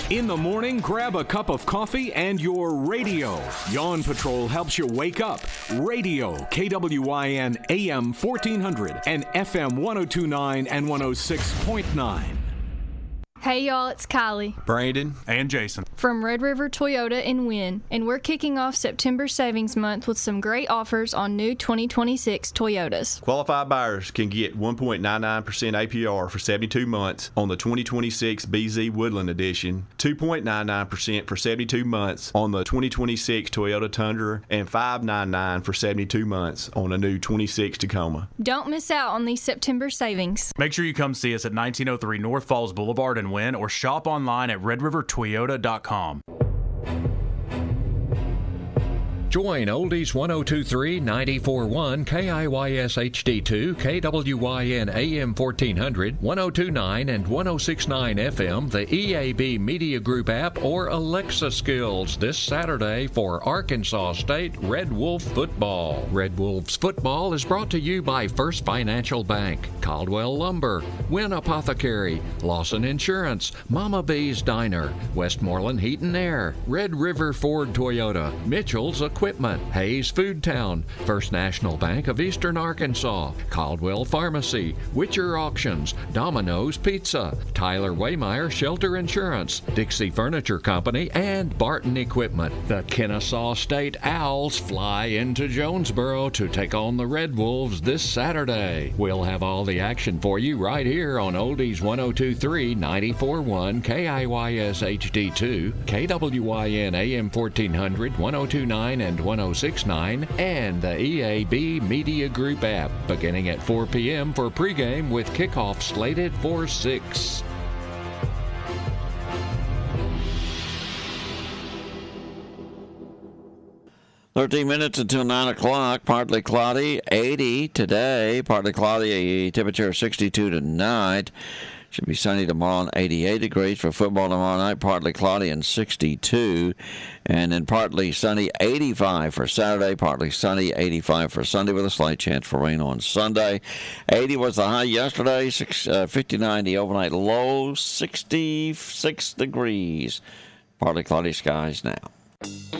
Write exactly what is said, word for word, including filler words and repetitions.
In the morning, grab a cup of coffee and your radio. Yawn Patrol helps you wake up. Radio, K W Y N A M fourteen hundred and F M ten twenty-nine and one oh six point nine. Hey y'all, it's Kylie, Brandon, and Jason from Red River Toyota in Wynn, and we're kicking off September Savings Month with some great offers on new twenty twenty-six Toyotas. Qualified buyers can get one point nine nine percent A P R for seventy-two months on the twenty twenty-six B Z Woodland Edition, two point nine nine percent for seventy-two months on the twenty twenty-six Toyota Tundra, and five point nine nine percent for seventy-two months on a new twenty-six Tacoma. Don't miss out on these September savings. Make sure you come see us at nineteen oh three North Falls Boulevard in Wynn, or shop online at red river toyota dot com. Join Oldies one oh two three, ninety-four point one, K I Y S H D two, K W Y N A M fourteen hundred, ten twenty-nine, and ten sixty-nine F M, the E A B Media Group app, or Alexa Skills this Saturday for Arkansas State Red Wolf football. Red Wolves football is brought to you by First Financial Bank, Caldwell Lumber, Wynn Apothecary, Lawson Insurance, Mama B's Diner, Westmoreland Heat and Air, Red River Ford Toyota, Mitchell's Equipment, Hayes Food Town, First National Bank of Eastern Arkansas, Caldwell Pharmacy, Witcher Auctions, Domino's Pizza, Tyler Waymeyer Shelter Insurance, Dixie Furniture Company, and Barton Equipment. The Kennesaw State Owls fly into Jonesboro to take on the Red Wolves this Saturday. We'll have all the action for you right here on Oldies one oh two three, ninety-four point one, K I Y S H D two, K W Y N A M fourteen hundred, ten twenty-nine, and ten sixty-nine, and the E A B Media Group app, beginning at four p.m. for pregame with kickoff slated for six. thirteen minutes until nine o'clock. Partly cloudy, eighty today. Partly cloudy, a temperature of sixty-two tonight. Should be sunny tomorrow and eighty-eight degrees for football tomorrow night. Partly cloudy and sixty-two. And then partly sunny, eighty-five for Saturday. Partly sunny, eighty-five for Sunday with a slight chance for rain on Sunday. eighty was the high yesterday. Six, uh, fifty-nine the overnight low. sixty-six degrees. Partly cloudy skies now.